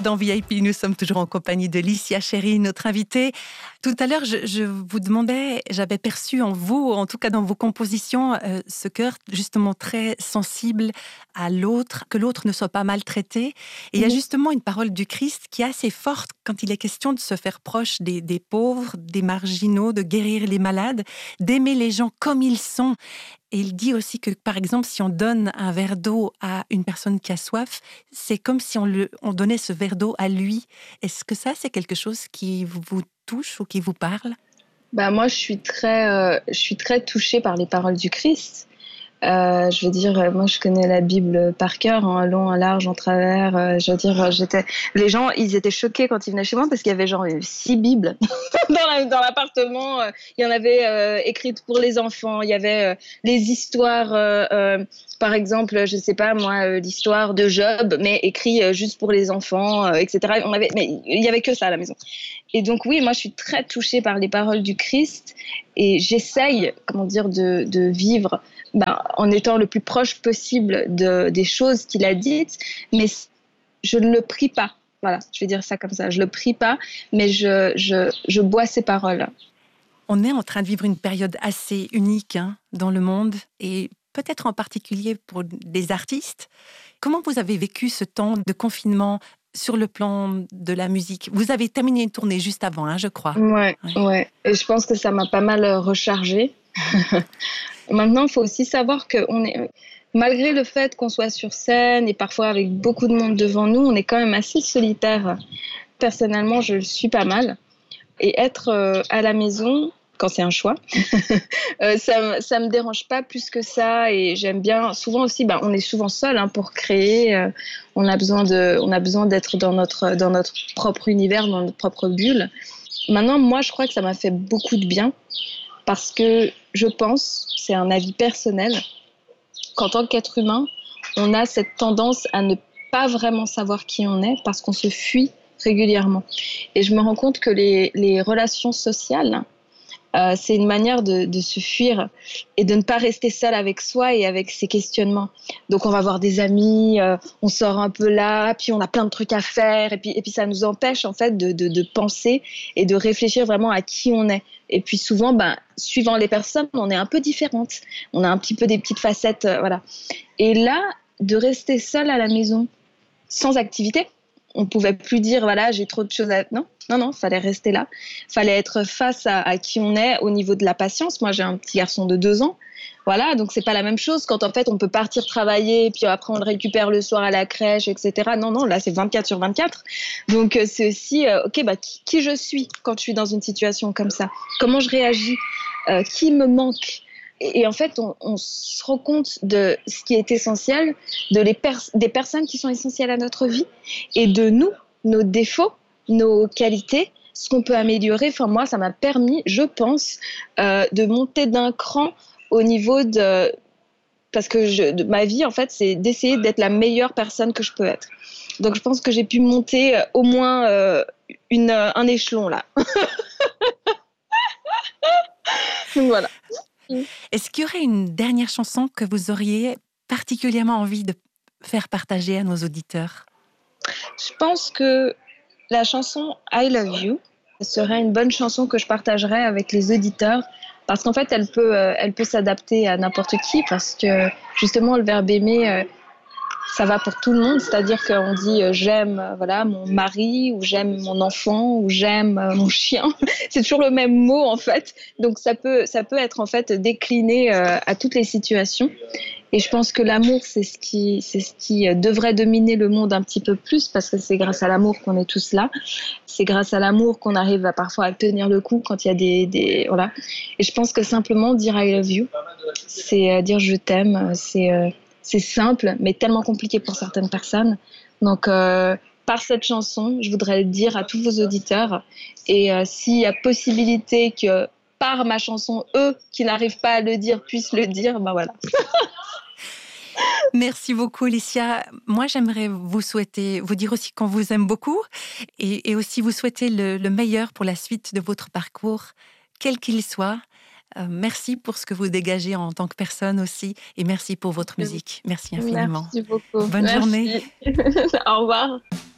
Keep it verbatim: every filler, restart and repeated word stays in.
Dans V I P, nous sommes toujours en compagnie de Licia Cherry, notre invitée. Tout à l'heure, je, je vous demandais, j'avais perçu en vous, en tout cas dans vos compositions, euh, ce cœur justement très sensible à l'autre, que l'autre ne soit pas maltraité. Et il y a justement une parole du Christ qui est assez forte quand il est question de se faire proche des, des pauvres, des marginaux, de guérir les malades, d'aimer les gens comme ils sont. Et il dit aussi que, par exemple, si on donne un verre d'eau à une personne qui a soif, c'est comme si on, le, on donnait ce verre d'eau à lui. Est-ce que ça, c'est quelque chose qui vous touche ou qui vous parle ? Bah moi, je suis très, euh, je suis très touchée par les paroles du Christ. Euh, je veux dire, moi, je connais la Bible par cœur, en long, en large, en travers. Euh, je veux dire, j'étais, les gens, ils étaient choqués quand ils venaient chez moi parce qu'il y avait genre six Bibles dans, la, dans l'appartement. Il y en avait euh, écrites pour les enfants. Il y avait euh, les histoires, euh, euh, par exemple, je sais pas moi, euh, l'histoire de Job, mais écrit euh, juste pour les enfants, euh, et cetera. On avait, mais il y avait que ça à la maison. Et donc oui, moi, je suis très touchée par les paroles du Christ et j'essaye, comment dire, de, de vivre. Ben, en étant le plus proche possible de, des choses qu'il a dites, mais je ne le prie pas. Voilà, je vais dire ça comme ça. Je ne le prie pas, mais je, je, je bois ses paroles. On est en train de vivre une période assez unique hein, dans le monde, et peut-être en particulier pour des artistes. Comment vous avez vécu ce temps de confinement sur le plan de la musique ? Vous avez terminé une tournée juste avant, hein, je crois. Ouais, ouais, ouais. Et je pense que ça m'a pas mal rechargée. Maintenant, il faut aussi savoir que on est, malgré le fait qu'on soit sur scène et parfois avec beaucoup de monde devant nous, on est quand même assez solitaire. Personnellement, je le suis pas mal. Et être euh, à la maison, quand c'est un choix, euh, ça, ça me dérange pas plus que ça. Et j'aime bien. Souvent aussi, bah, on est souvent seul hein, pour créer. Euh, on a besoin de, on a besoin d'être dans notre, dans notre propre univers, dans notre propre bulle. Maintenant, moi, je crois que ça m'a fait beaucoup de bien. Parce que je pense, c'est un avis personnel, qu'en tant qu'être humain, on a cette tendance à ne pas vraiment savoir qui on est parce qu'on se fuit régulièrement. Et je me rends compte que les, les relations sociales, euh, c'est une manière de, de se fuir et de ne pas rester seul avec soi et avec ses questionnements. Donc on va voir des amis, euh, on sort un peu là, puis on a plein de trucs à faire et puis, et puis ça nous empêche en fait de, de, de penser et de réfléchir vraiment à qui on est. Et puis souvent, ben, suivant les personnes, on est un peu différentes. On a un petit peu des petites facettes, euh, voilà. Et là, de rester seul à la maison, sans activité, on pouvait plus dire, voilà, j'ai trop de choses à... Non, non, non, fallait rester là. Fallait être face à, à qui on est au niveau de la patience. Moi, j'ai un petit garçon de deux ans. Voilà, donc c'est pas la même chose quand en fait on peut partir travailler, puis après on le récupère le soir à la crèche, et cetera. Non, non, là c'est vingt-quatre sur vingt-quatre. Donc c'est aussi, euh, ok, bah qui, qui je suis quand je suis dans une situation comme ça ? Comment je réagis ? euh, Qui me manque ? et, et en fait, on, on se rend compte de ce qui est essentiel, de les pers- des personnes qui sont essentielles à notre vie, et de nous, nos défauts, nos qualités, ce qu'on peut améliorer. Enfin moi, ça m'a permis, je pense, euh, de monter d'un cran au niveau de... Parce que je, de ma vie, en fait, c'est d'essayer d'être la meilleure personne que je peux être. Donc, je pense que j'ai pu monter euh, au moins euh, une, euh, un échelon, là. Donc, voilà. Est-ce qu'il y aurait une dernière chanson que vous auriez particulièrement envie de faire partager à nos auditeurs ? Je pense que la chanson « I Love You » serait une bonne chanson que je partagerais avec les auditeurs parce qu'en fait, elle peut, euh, elle peut s'adapter à n'importe qui parce que justement, le verbe aimer, euh, ça va pour tout le monde. C'est-à-dire qu'on dit euh, « j'aime euh, voilà, mon mari » ou « j'aime mon enfant » ou « j'aime euh, mon chien ». C'est toujours le même mot en fait. Donc ça peut, ça peut être en fait décliné euh, à toutes les situations. Et je pense que l'amour, c'est ce qui, c'est ce qui devrait dominer le monde un petit peu plus parce que c'est grâce à l'amour qu'on est tous là. C'est grâce à l'amour qu'on arrive à parfois à tenir le coup quand il y a des, des voilà. Et je pense que simplement dire I love you, c'est dire je t'aime, c'est c'est simple mais tellement compliqué pour certaines personnes. Donc euh, par cette chanson, je voudrais le dire à tous vos auditeurs. Et euh, s'il y a possibilité que par ma chanson, eux qui n'arrivent pas à le dire puissent le dire, ben voilà. Merci beaucoup, Licia. Moi, j'aimerais vous souhaiter, vous dire aussi qu'on vous aime beaucoup et, et aussi vous souhaiter le, le meilleur pour la suite de votre parcours, quel qu'il soit. Euh, merci pour ce que vous dégagez en tant que personne aussi et merci pour votre musique. Merci infiniment. Merci beaucoup. Bonne merci. journée. Au revoir.